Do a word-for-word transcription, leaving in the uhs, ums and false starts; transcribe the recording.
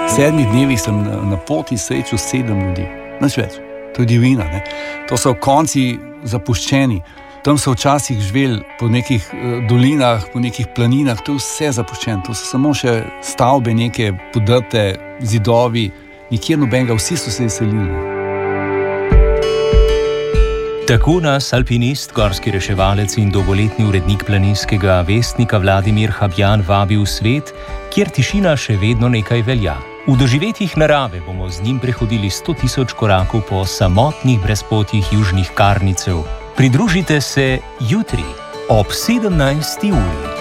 V sedmih dnevih sem na, na poti srečal sedem ljudi. Nič več. To je divina. Ne? To so konci zapuščeni. Tam so včasih živeli po nekih uh, dolinah, po nekih planinah. To je vse zapuščeno. To so samo še stavbe, neke podrte zidovi. Nikjer nobenega, vsi so se izselili. Tako nas alpinist, gorski reševalec in dolgoletni urednik Planinskega vestnika Vladimir Habjan vabi v svet, kjer tišina še vedno nekaj velja. V doživetjih narave bomo z njim prehodili sto tisoč korakov po samotnih brezpotjih južnih Karnicev. Pridružite se jutri ob sedemnajsti uri.